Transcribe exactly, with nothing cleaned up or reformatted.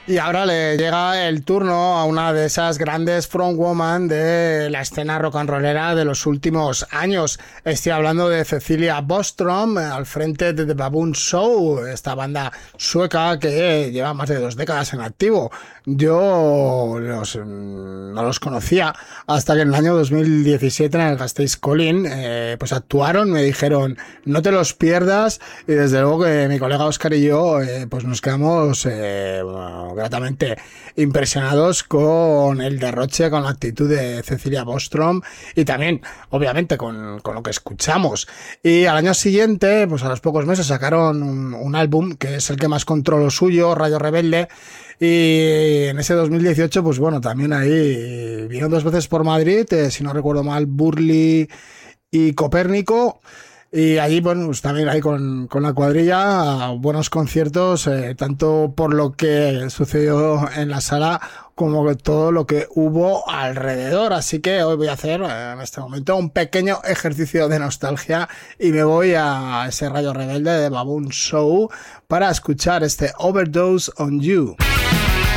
Y ahora le llega el turno a una de esas grandes frontwoman de la escena rock and rollera de los últimos años. Estoy hablando de Cecilia Bostrom, al frente de The Baboon Show, esta banda sueca que lleva más de dos décadas en activo. Yo los, no los conocía hasta que en el año dos mil diecisiete en el Gasteiz Calling eh, pues actuaron, me dijeron no te los pierdas, y desde luego que mi colega Óscar y yo eh, pues nos quedamos eh, bueno, gratamente impresionados con el derroche, con la actitud de Cecilia Bostrom y también obviamente con, con lo que escuchamos. Y al año siguiente, pues a los pocos meses sacaron un, un álbum que es el que más controló suyo, Rayo Rebelde. Y en ese dos mil dieciocho, pues bueno, también ahí vino dos veces por Madrid, eh, si no recuerdo mal, Burley y Copérnico. Y allí, bueno, pues también ahí con, con la cuadrilla, buenos conciertos, eh, tanto por lo que sucedió en la sala como todo lo que hubo alrededor. Así que hoy voy a hacer eh, en este momento un pequeño ejercicio de nostalgia y me voy a ese Rayo Rebelde de Baboon Show para escuchar este Overdose on You.